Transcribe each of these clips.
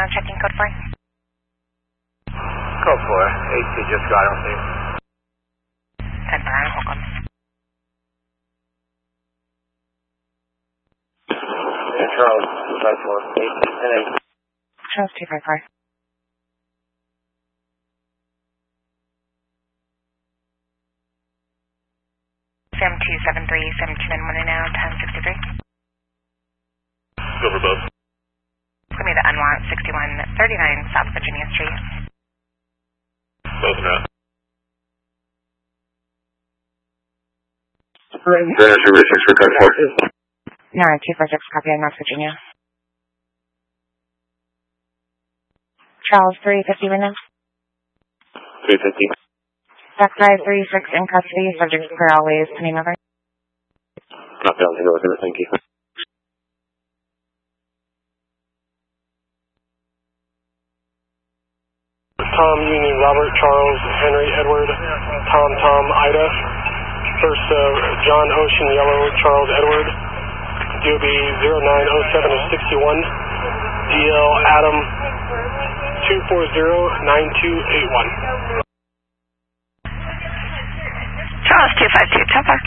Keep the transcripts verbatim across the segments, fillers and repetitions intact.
now checking code four. Code four, A C just got on me. ten four, welcome. Yeah, Charles, two five four, A C, ten eight. Charles, two five four. Sam two seven three, seventeen and one now, ten sixty-three. Silver Boat. Give me the unwant sixty-one thirty-nine South Virginia Street. Both now. Finish your six for code four. No, two four six, copy on North Virginia. Charles, three fifty right now. three fifty. Backside three six in custody, subject for always, name over. Copy on the over, thank you. Tom, Union, Robert, Charles, Henry, Edward, Tom, Tom, Ida. First, uh, John, Ocean, Yellow, Charles, Edward. D O B zero nine oh seven sixty-one. D L, Adam, two four zero nine two eight one. Charles, two five two, Chopper.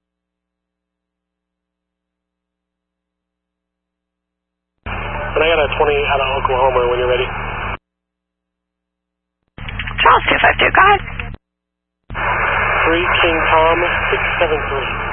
And I got a twenty out of Oklahoma when you're ready. Charles, two five two, go ahead. three King Tom, six seven three.